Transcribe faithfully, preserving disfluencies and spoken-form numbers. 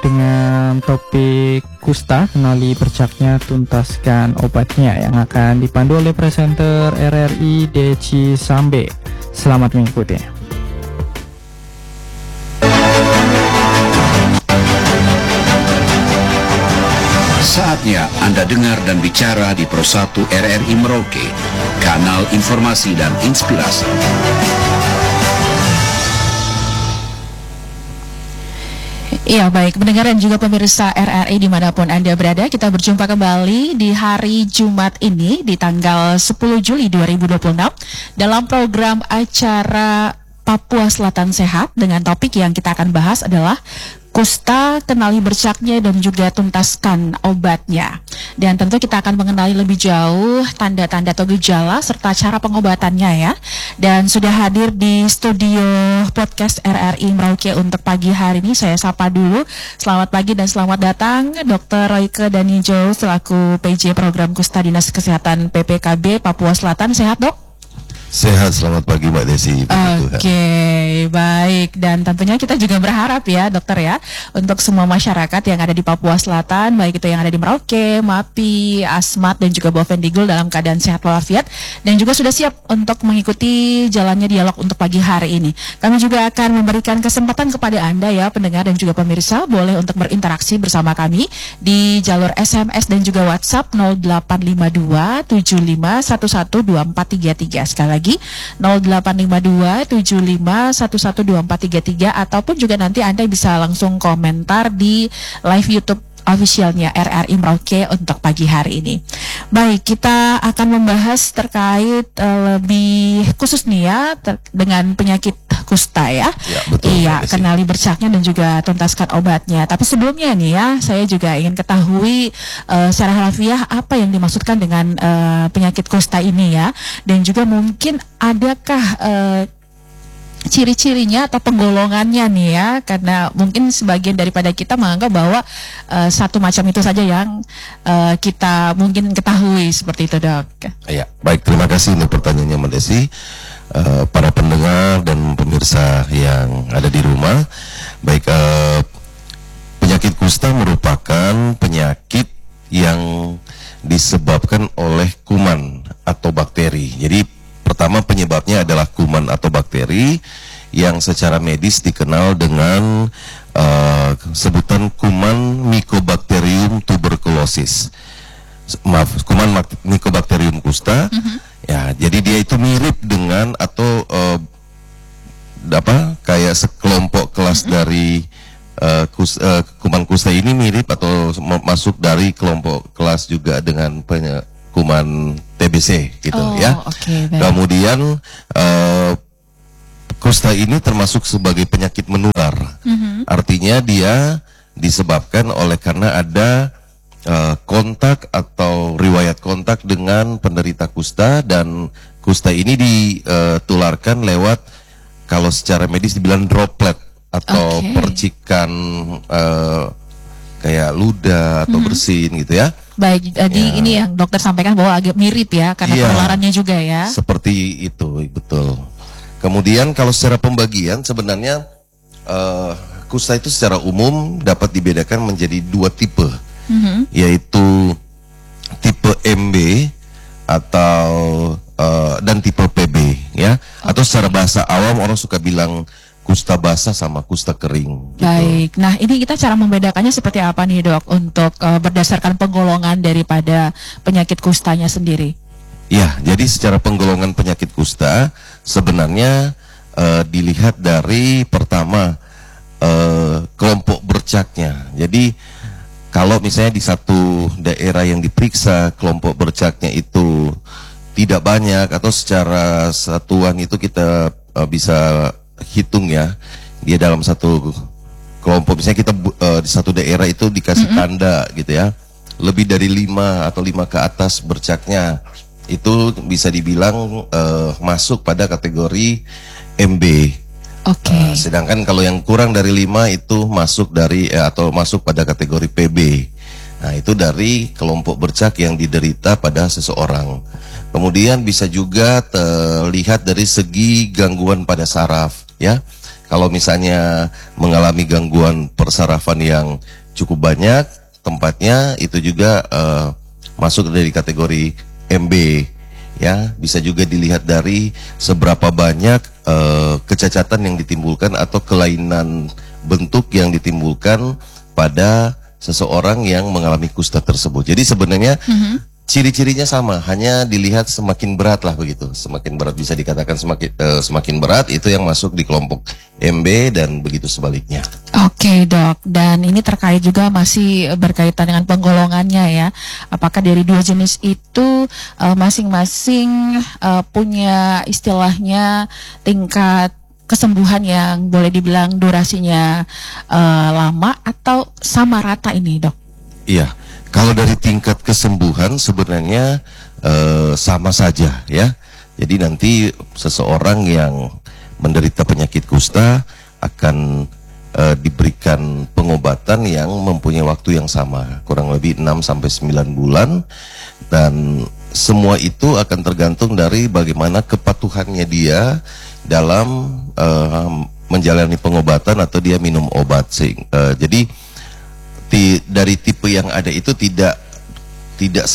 dengan topik kusta, kenali bercaknya, tuntaskan obatnya, yang akan dipandu oleh presenter R R I Deci Sambe. Selamat mengikuti. Saatnya Anda dengar dan bicara di Pro satu R R I Merauke, kanal informasi dan inspirasi. Iya, baik pendengar dan juga pemirsa R R I dimanapun Anda berada, kita berjumpa kembali di hari Jumat ini di tanggal sepuluh Juli dua ribu dua puluh enam dalam program acara Papua Selatan Sehat, dengan topik yang kita akan bahas adalah kusta, kenali bercaknya dan juga tuntaskan obatnya. Dan tentu kita akan mengenali lebih jauh tanda-tanda atau gejala serta cara pengobatannya ya. Dan sudah hadir di studio podcast R R I Merauke untuk pagi hari ini, saya sapa dulu. Selamat pagi dan selamat datang Dokter Royke Danijo selaku P J Program Kusta Dinas Kesehatan P P K B Papua Selatan. Sehat, Dok? Sehat, selamat pagi Mbak Desi. Oke, okay, baik. Dan tentunya kita juga berharap ya dokter ya, untuk semua masyarakat yang ada di Papua Selatan, baik itu yang ada di Merauke, Mapi, Asmat dan juga Bovendigul dalam keadaan sehat walafiat, dan juga sudah siap untuk mengikuti jalannya dialog untuk pagi hari ini. Kami juga akan memberikan kesempatan kepada Anda ya pendengar dan juga pemirsa, boleh untuk berinteraksi bersama kami di jalur S M S dan juga WhatsApp nol delapan lima dua tujuh lima satu satu dua empat tiga tiga. Sekali lagi nol delapan lima dua tujuh lima satu satu dua empat tiga tiga, ataupun juga nanti Anda bisa langsung komentar di live YouTube officialnya R R I Merauke untuk pagi hari ini. Baik, kita akan membahas terkait uh, lebih khusus nih ya ter- dengan penyakit kusta ya. Ya, betul. Iya, kenali bercaknya dan juga tuntaskan obatnya. Tapi sebelumnya nih ya, saya juga ingin ketahui uh, secara harfiah apa yang dimaksudkan dengan uh, penyakit kusta ini ya, dan juga mungkin adakah uh, ciri-cirinya atau penggolongannya nih ya, karena mungkin sebagian daripada kita menganggap bahwa uh, satu macam itu saja yang uh, kita mungkin ketahui seperti itu, Dok. Ya, baik, terima kasih untuk pertanyaannya Mbak Desi. Uh, para pendengar dan pemirsa yang ada di rumah, baik, uh, penyakit kusta merupakan penyakit yang disebabkan oleh kuman atau bakteri. Jadi pertama penyebabnya adalah kuman atau bakteri yang secara medis dikenal dengan uh, sebutan kuman Mycobacterium tuberculosis. Maaf, kuman Mycobacterium kusta. Mm-hmm. Ya, jadi dia itu mirip dengan atau uh, apa kayak sekelompok kelas mm-hmm. dari uh, kus, uh, kuman kusta ini mirip atau masuk dari kelompok kelas juga dengan penye- kuman T B C gitu oh, ya. Okay, kemudian uh, kusta ini termasuk sebagai penyakit menular. Mm-hmm. Artinya dia disebabkan oleh karena ada uh, kontak atau riwayat kontak dengan penderita kusta, dan kusta ini ditularkan lewat, kalau secara medis dibilang droplet atau okay. percikan uh, kayak ludah atau mm-hmm. bersin gitu ya. Baik, jadi ya. Ini yang dokter sampaikan bahwa agak mirip ya, karena ya, penularannya juga ya. Seperti itu, betul. Kemudian kalau secara pembagian sebenarnya uh, kusta itu secara umum dapat dibedakan menjadi dua tipe, mm-hmm. yaitu tipe M B atau uh, dan tipe P B ya. Okay. Atau secara bahasa awam orang suka bilang kusta basah sama kusta kering. Gitu. Baik, nah ini kita cara membedakannya seperti apa nih dok, untuk uh, berdasarkan penggolongan daripada penyakit kustanya sendiri? Ya, jadi secara penggolongan penyakit kusta sebenarnya uh, dilihat dari pertama uh, kelompok bercaknya. Jadi kalau misalnya di satu daerah yang diperiksa kelompok bercaknya itu tidak banyak atau secara satuan itu kita uh, bisa hitung ya, dia dalam satu kelompok misalnya kita uh, di satu daerah itu dikasih mm-hmm. tanda gitu ya, lebih dari lima atau lima ke atas bercaknya, itu bisa dibilang uh, masuk pada kategori M B. Oke. Okay. Uh, sedangkan kalau yang kurang dari lima itu masuk dari eh, atau masuk pada kategori P B. Nah, itu dari kelompok bercak yang diderita pada seseorang. Kemudian bisa juga terlihat dari segi gangguan pada saraf, ya. Kalau misalnya mengalami gangguan persarafan yang cukup banyak, tempatnya itu juga uh, masuk dari kategori M B. Ya, bisa juga dilihat dari seberapa banyak uh, kecacatan yang ditimbulkan atau kelainan bentuk yang ditimbulkan pada seseorang yang mengalami kusta tersebut. Jadi sebenarnya mm-hmm. ciri-cirinya sama, hanya dilihat semakin berat lah begitu. Semakin berat, bisa dikatakan semakin uh, semakin berat itu yang masuk di kelompok M B dan begitu sebaliknya. Oke dok, dan ini terkait juga masih berkaitan dengan penggolongannya ya. Apakah dari dua jenis itu uh, masing-masing uh, punya istilahnya tingkat kesembuhan yang boleh dibilang durasinya uh, lama atau sama rata ini dok? Iya. Kalau dari tingkat kesembuhan sebenarnya uh, sama saja ya. Jadi nanti seseorang yang menderita penyakit kusta akan uh, diberikan pengobatan yang mempunyai waktu yang sama, kurang lebih enam sampai sembilan bulan, dan semua itu akan tergantung dari bagaimana kepatuhannya dia dalam uh, menjalani pengobatan atau dia minum obat. Uh, jadi Ti, dari tipe yang ada itu tidak tidak